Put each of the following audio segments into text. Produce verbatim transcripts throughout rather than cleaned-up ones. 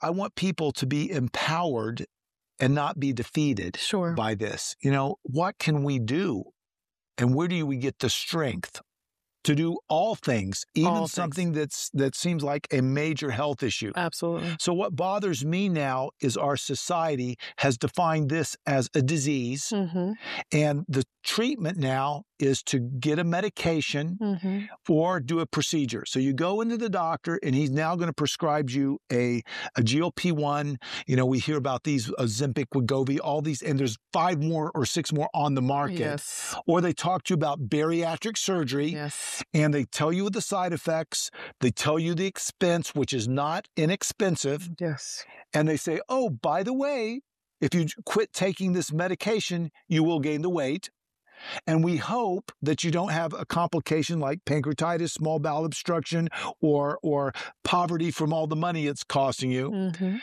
I want people to be empowered and not be defeated Sure. by this. You know, what can we do? And where do we get the strength to do all things, even All something things. that's that seems like a major health issue? Absolutely. So what bothers me now is our society has defined this as a disease, Mm-hmm. and the treatment now is to get a medication Mm-hmm. or do a procedure. So you go into the doctor, and he's now going to prescribe you a, a G L P one. You know, we hear about these Ozempic, Wegovy, all these, and there's five more or six more on the market. Yes. Or they talk to you about bariatric surgery. Yes. And they tell you the side effects, they tell you the expense, which is not inexpensive, Yes. and they say, oh, by the way, if you quit taking this medication, you will gain the weight. And we hope that you don't have a complication like pancreatitis, small bowel obstruction, or, or poverty from all the money it's costing you. Mm-hmm.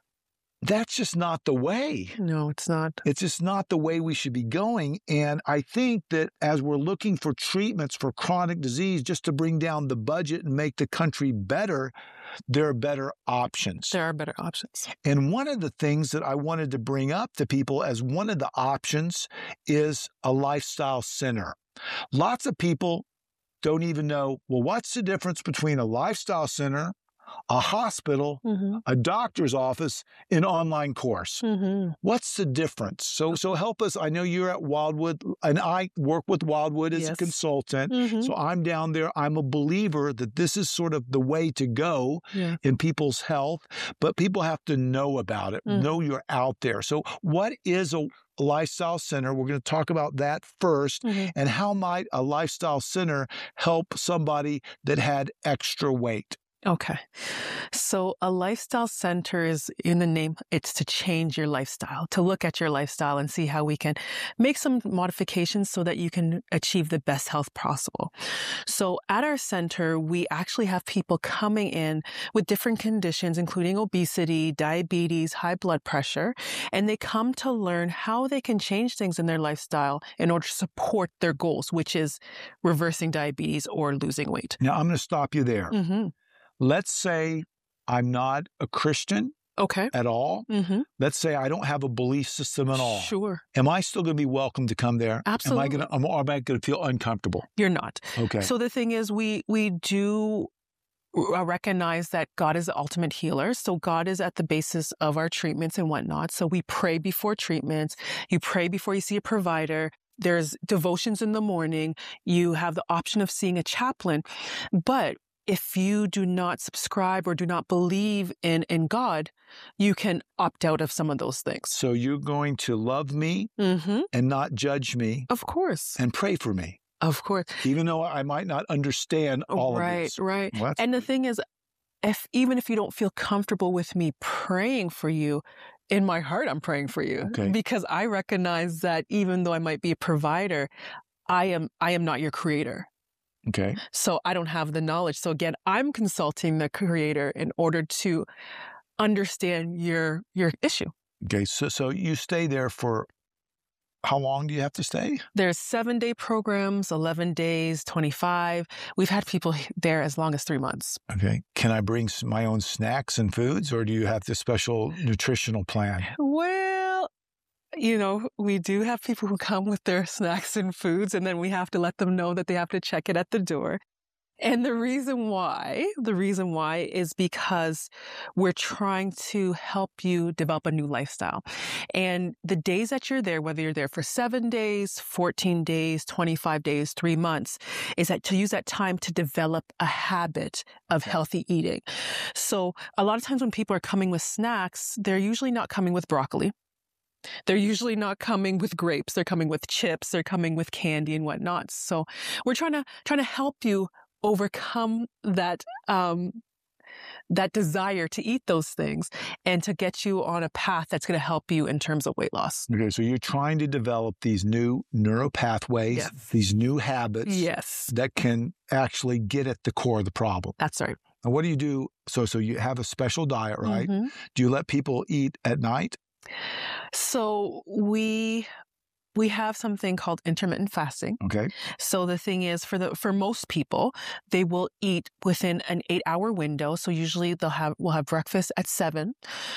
That's just not the way. No, it's not. It's just not the way we should be going. And I think that as we're looking for treatments for chronic disease just to bring down the budget and make the country better, there are better options. There are better options. And one of the things that I wanted to bring up to people as one of the options is a lifestyle center. Lots of people don't even know, well, what's the difference between a lifestyle center, a hospital, Mm-hmm. a doctor's office, an online course? Mm-hmm. What's the difference? So, so help us. I know you're at Wildwood, and I work with Wildwood as Yes. a consultant. Mm-hmm. So I'm down there. I'm a believer that this is sort of the way to go Yeah. in people's health, but people have to know about it, Mm. know you're out there. So what is a lifestyle center? We're going to talk about that first. Mm-hmm. And how might a lifestyle center help somebody that had extra weight? Okay. So a lifestyle center is in the name, it's to change your lifestyle, to look at your lifestyle and see how we can make some modifications so that you can achieve the best health possible. So at our center, we actually have people coming in with different conditions, including obesity, diabetes, high blood pressure, and they come to learn how they can change things in their lifestyle in order to support their goals, which is reversing diabetes or losing weight. Now, I'm going to stop you there. Mm-hmm. Let's say I'm not a Christian Okay. at all. Mm-hmm. Let's say I don't have a belief system at all. Sure. Am I still going to be welcome to come there? Absolutely. Am I going to, or am I going to feel uncomfortable? You're not. Okay. So the thing is, we we do uh, recognize that God is the ultimate healer. So God is at the basis of our treatments and whatnot. So we pray before treatments. You pray before you see a provider. There's devotions in the morning. You have the option of seeing a chaplain. But if you do not subscribe or do not believe in, in God, you can opt out of some of those things. So you're going to love me Mm-hmm. and not judge me Of course. and pray for me, Of course. even though I might not understand all right, of this. right. Well, that's And the good. thing is, if even if you don't feel comfortable with me praying for you, in my heart, I'm praying for you Okay. because I recognize that even though I might be a provider, I am I am not your creator. Okay. So I don't have the knowledge. So again, I'm consulting the creator in order to understand your your issue. Okay. So, so you stay there for how long do you have to stay? There's seven day programs, eleven days, twenty-five. We've had people there as long as three months. Okay. Can I bring s- my own snacks and foods, or do you have the special nutritional plan? Well, you know, we do have people who come with their snacks and foods, and then we have to let them know that they have to check it at the door. And the reason why, the reason why is because we're trying to help you develop a new lifestyle. And the days that you're there, whether you're there for seven days, fourteen days, twenty-five days, three months, is that to use that time to develop a habit of healthy eating. So a lot of times when people are coming with snacks, they're usually not coming with broccoli. They're usually not coming with grapes. They're coming with chips. They're coming with candy and whatnot. So we're trying to trying to help you overcome that um, that desire to eat those things and to get you on a path that's going to help you in terms of weight loss. Okay. So you're trying to develop these new neural pathways, Yes. these new habits Yes, that can actually get at the core of the problem. that's right. And what do you do? So, so you have a special diet, right? Mhm. Do you let people eat at night? So we We have something called intermittent fasting. Okay. So the thing is, for the for most people, they will eat within an eight-hour window. So usually they'll have we'll have breakfast at seven,